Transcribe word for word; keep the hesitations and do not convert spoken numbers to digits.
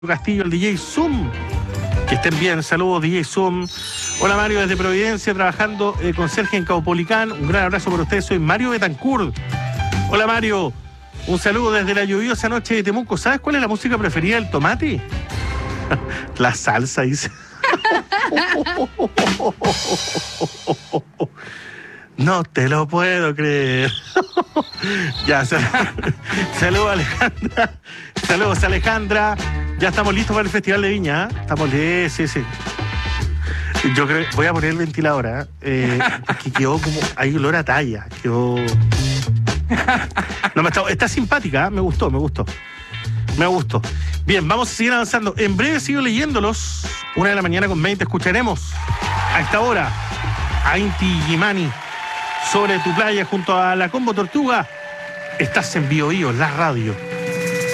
Castillo, el D J Zoom. Que estén bien, saludos D J Zoom. Hola Mario desde Providencia, trabajando eh, con Sergio en Caupolicán. Un gran abrazo por ustedes, soy Mario Betancourt. Hola Mario, un saludo desde la lluviosa noche de Temuco. ¿Sabes cuál es la música preferida del tomate? La salsa, dice. No te lo puedo creer. Ya, sal- saludos Alejandra. Saludos Alejandra. Ya estamos listos para el Festival de Viña. ¿eh? Estamos listos, sí, sí. Yo creo voy a poner el ventilador, ¿eh? Eh, porque quedó como, hay olor a talla. Quedó. No, me está, está simpática, ¿eh? me gustó, me gustó. Me gustó. Bien, vamos a seguir avanzando. En breve sigo leyéndolos. Una de la mañana con veinte. Escucharemos a esta hora a Inti Gimani sobre tu playa junto a la Combo Tortuga. Estás en Bio Bio, la radio.